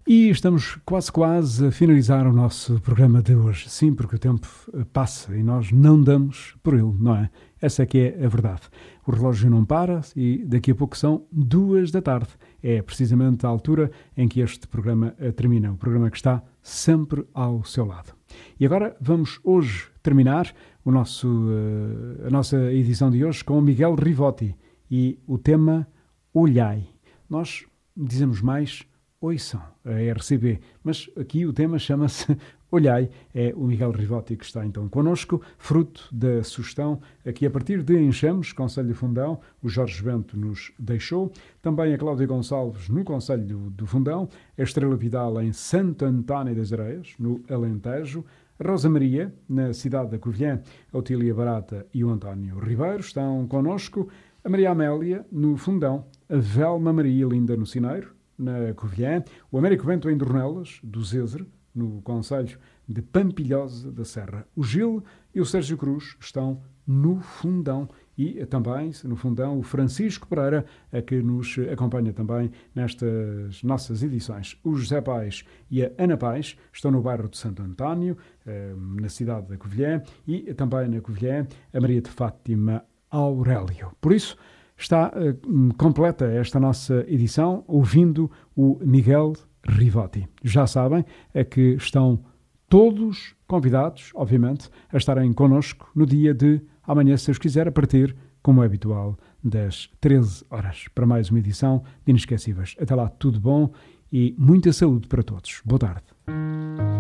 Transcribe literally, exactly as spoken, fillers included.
E estamos quase quase a finalizar o nosso programa de hoje. Sim, porque o tempo passa e nós não damos por ele, não é? Essa é que é a verdade. O relógio não para e daqui a pouco são duas da tarde. É precisamente a altura em que este programa termina. O programa que está sempre ao seu lado. E agora vamos hoje terminar o nosso, a nossa edição de hoje com o Miguel Rivotti e o tema Olhai. Nós dizemos mais Ouçam, a R C B, mas aqui o tema chama-se Olhai. É o Miguel Rivotti que está então connosco, fruto da sugestão aqui a partir de Enchemos, Concelho do Fundão, o Jorge Bento nos deixou, também a Cláudia Gonçalves no Concelho do Fundão, a Estrela Vidal em Santo António das Areias, no Alentejo, a Rosa Maria, na cidade da Covilhã, a Otília Barata e o António Ribeiro estão connosco, a Maria Amélia no Fundão, a Velma Maria Linda no Cineiro, na Covilhã, o Américo Bento em Dornelas, do Zezer, no concelho de Pampilhosa da Serra. O Gil e o Sérgio Cruz estão no Fundão e também, no Fundão, o Francisco Pereira, a que nos acompanha também nestas nossas edições. O José Paes e a Ana Paes estão no bairro de Santo António, na cidade da Covilhã, e também na Covilhã a Maria de Fátima Aurélio. Por isso, está uh, completa esta nossa edição ouvindo o Miguel Rivotti. Já sabem, é que estão todos convidados, obviamente, a estarem connosco no dia de amanhã, se Deus quiser, a partir, como é habitual, das treze horas, para mais uma edição de Inesquecíveis. Até lá, tudo bom e muita saúde para todos. Boa tarde.